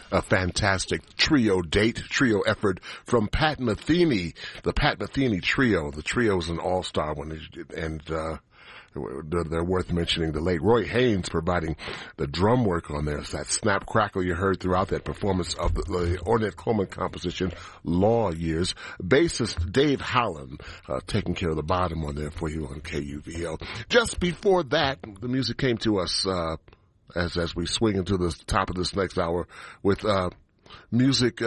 A fantastic trio effort from Pat Metheny, the Pat Metheny Trio. The trio is an all-star one, and they're worth mentioning. The late Roy Haynes providing the drum work on there. It's that snap crackle you heard throughout that performance of the Ornette Coleman composition, Law Years. Bassist Dave Howland taking care of the bottom on there for you on KUVO. Just before that, the music came to us as we swing into the top of this next hour with music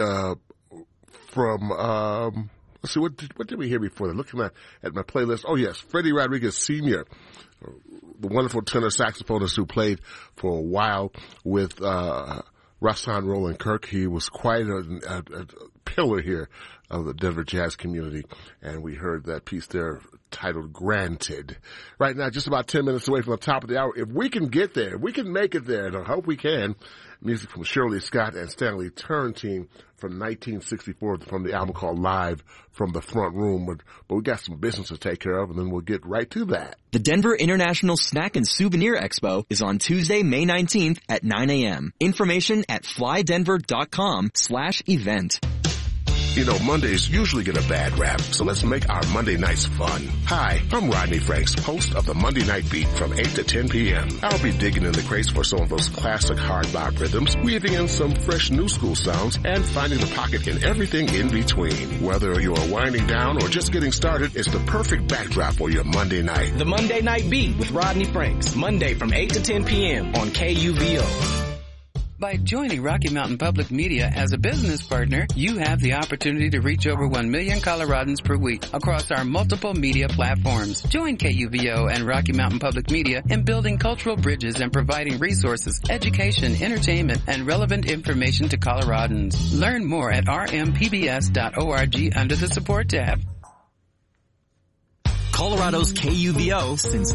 from let's see, what did we hear before that? Looking at my playlist. Oh, yes, Freddie Rodriguez Sr., the wonderful tenor saxophonist who played for a while with Rahsaan Roland Kirk. He was quite a pillar here of the Denver jazz community, and we heard that piece there titled Granted. Right now, just about 10 minutes away from the top of the hour. If we can get there, if we can make it there, and I hope we can, music from Shirley Scott and Stanley Turrentine from 1964 from the album called Live from the Front Room. But we got some business to take care of, and then we'll get right to that. The Denver International Snack and Souvenir Expo is on Tuesday, May 19th at 9 a.m. Information at flydenver.com/event. You know, Mondays usually get a bad rap, so let's make our Monday nights fun. Hi, I'm Rodney Franks, host of the Monday Night Beat from 8 to 10 p.m. I'll be digging in the crates for some of those classic hard bop rhythms, weaving in some fresh new school sounds, and finding the pocket in everything in between. Whether you're winding down or just getting started, it's the perfect backdrop for your Monday night. The Monday Night Beat with Rodney Franks, Monday from 8 to 10 p.m. on KUVO. By joining Rocky Mountain Public Media as a business partner, you have the opportunity to reach over 1 million Coloradans per week across our multiple media platforms. Join KUVO and Rocky Mountain Public Media in building cultural bridges and providing resources, education, entertainment, and relevant information to Coloradans. Learn more at rmpbs.org under the support tab. Colorado's KUVO since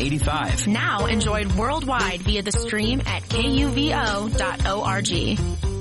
1985. Now enjoyed worldwide via the stream at kuvo.org.